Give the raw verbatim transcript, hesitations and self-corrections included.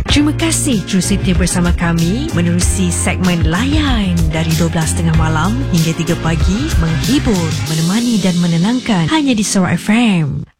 Terima kasih terus setia bersama kami menerusi segmen Layan dari dua belas tiga puluh malam hingga tiga pagi, menghibur, menemani dan menenangkan hanya di Sarawak F M.